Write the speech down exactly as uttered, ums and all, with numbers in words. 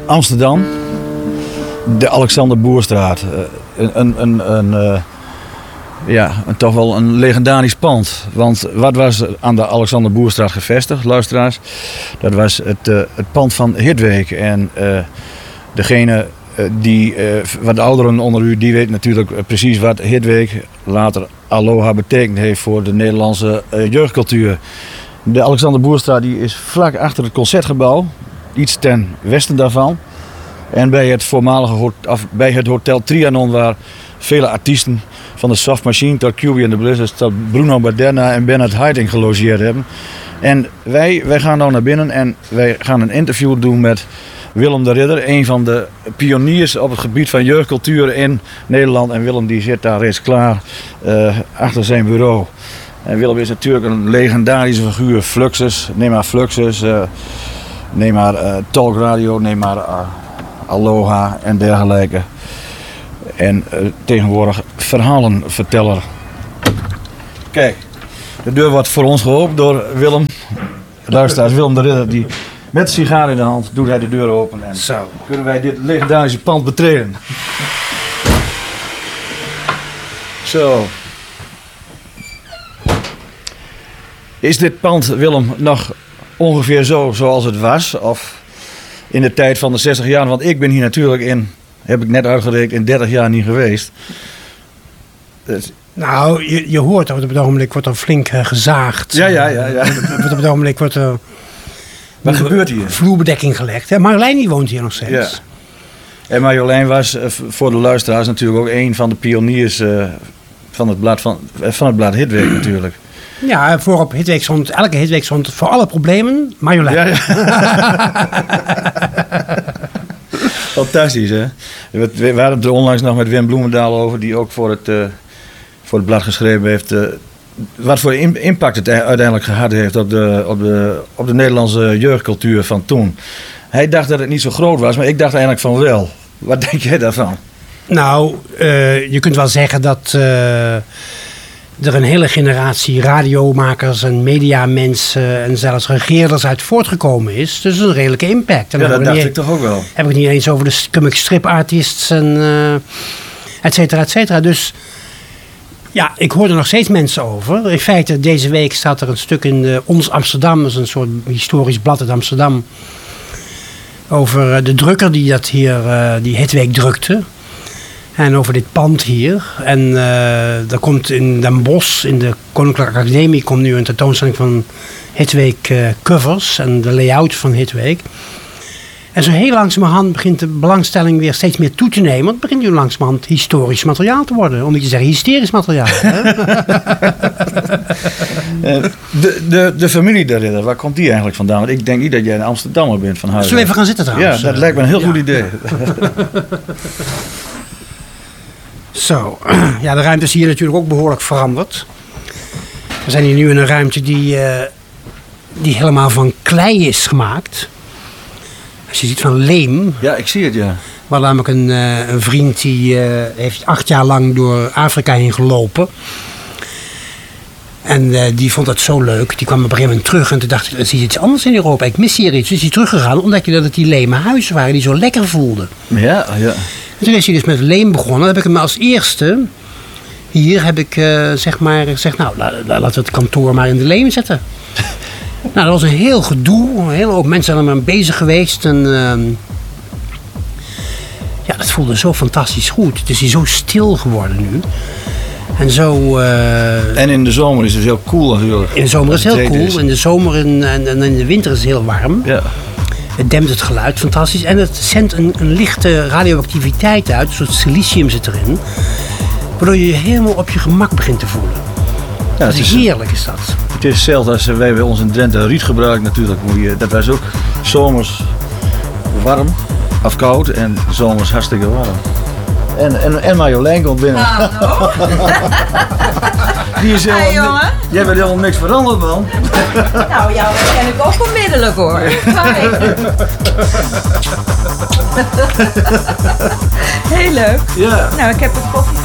Amsterdam, de Alexander Boerstraat. Een, een, een, een, uh, ja, een, toch wel een legendarisch pand. Want wat was aan de Alexander Boerstraat gevestigd, luisteraars? Dat was het, uh, het pand van Hitweek. En uh, degene uh, die, uh, wat ouderen onder u, die weet natuurlijk precies wat Hitweek, later Aloha, betekend heeft voor de Nederlandse uh, jeugdcultuur. De Alexander Boerstraat die is vlak achter het Concertgebouw, iets ten westen daarvan. En bij het voormalige of bij het Hotel Trianon, waar vele artiesten van de Soft Machine tot Q B and the Blizzards tot Bruno Baderna en Bernard Haitink gelogeerd hebben. En wij, wij gaan nou naar binnen en wij gaan een interview doen met Willem de Ridder, een van de pioniers op het gebied van jeugdcultuur in Nederland. En Willem die zit daar reeds klaar uh, achter zijn bureau. En Willem is natuurlijk een legendarische figuur. Fluxus, neem maar Fluxus, uh, neem maar uh, Talk Radio, neem maar uh, Aloha en dergelijke. En uh, tegenwoordig verhalenverteller. Kijk, de deur wordt voor ons geopend door Willem. Luisteraars, Willem de Ridder, die met een sigaar in de hand doet hij de deur open. En zo kunnen wij dit legendarische pand betreden. Zo. Is dit pand, Willem, nog ongeveer zo zoals het was? Of in de tijd van de zestig jaar? Want ik ben hier natuurlijk in, heb ik net uitgerekend, in dertig jaar niet geweest. Dus... Nou, je, je hoort dat op het ogenblik wordt er flink uh, gezaagd. Ja, ja, ja. ja. Op het ogenblik wordt er... Wat gebeurt hier? Vloerbedekking gelegd. Hè? Marjolein die woont hier nog steeds. Ja. En Marjolein was uh, voor de luisteraars natuurlijk ook een van de pioniers uh, van het blad van, uh, van het blad Hitweek natuurlijk. Ja, voorop Hitweek stond, elke Hitweek stond voor alle problemen Marjolein. Ja, ja. Fantastisch, hè? We, we hadden het er onlangs nog met Wim Bloemendaal over, die ook voor het, uh, voor het blad geschreven heeft. Uh, wat voor impact het uiteindelijk gehad heeft op de, op, de, op de Nederlandse jeugdcultuur van toen. Hij dacht dat het niet zo groot was, maar ik dacht eigenlijk van wel. Wat denk jij daarvan? Nou, uh, je kunt wel zeggen dat uh, er een hele generatie radiomakers en mediamensen en zelfs regeerders uit voortgekomen is. Dus een redelijke impact. En ja, dat dacht niet, ik toch ook wel. Heb ik niet eens over de comic strip artists en uh, et cetera, et cetera. Dus ja, ik hoor er nog steeds mensen over. In feite, deze week staat er een stuk in uh, Ons Amsterdam. Dat is een soort historisch blad uit Amsterdam. Over uh, de drukker die dat hier, uh, die Hitweek drukte. En over dit pand hier. En uh, er komt in Den Bosch, in de Koninklijke Academie, komt nu een tentoonstelling van Hitweek uh, covers en de layout van Hitweek. En zo heel langzamerhand begint de belangstelling weer steeds meer toe te nemen. Want het begint nu langzamerhand historisch materiaal te worden. Om niet te zeggen hysterisch materiaal. de, de, de familie de Ridder, waar komt die eigenlijk vandaan? Want ik denk niet dat jij een Amsterdammer bent van huis. Zullen we even gaan zitten trouwens? Ja, dat lijkt me een heel ja. goed idee. Zo, ja, de ruimte is hier natuurlijk ook behoorlijk veranderd. We zijn hier nu in een ruimte die, uh, die helemaal van klei is gemaakt. Als je ziet van leem. Ja, ik zie het, ja. We hadden namelijk een, uh, een vriend die uh, heeft acht jaar lang door Afrika heen gelopen. En uh, die vond dat zo leuk. Die kwam op een gegeven moment terug en toen dacht ik, er is iets anders in Europa. Ik mis hier iets. Dus is hij teruggegaan omdat je dat het die lemen huizen waren die zo lekker voelden. Ja, ja. En toen is hij dus met leem begonnen. Dan heb ik hem als eerste, hier heb ik uh, zeg maar gezegd, nou la, la, laten we het kantoor maar in de leem zetten. Nou, dat was een heel gedoe. Een hele hoop mensen zijn er maar bezig geweest. En uh, ja, dat voelde zo fantastisch goed. Het is hier zo stil geworden nu. En zo... Uh, en in de zomer is het heel koel natuurlijk. In de zomer is het heel koel. In de zomer en, en, en in de winter is het heel warm. Ja. Het dempt het geluid, fantastisch. En het zendt een, een lichte radioactiviteit uit. Een soort silicium zit erin. Waardoor je je helemaal op je gemak begint te voelen. Ja, dat is heerlijk is dat. Het is hetzelfde als wij bij ons in Drenthe riet gebruiken natuurlijk. Dat was ook zomers warm, of koud en zomers hartstikke warm. En, en, en Marjolein komt binnen. Hallo. Die is helemaal hey, jongen. Ni- Jij bent helemaal niks veranderd, man. Nou, jou ken ik ook onmiddellijk, hoor. Heel leuk. Ja. Nou, ik heb een koffie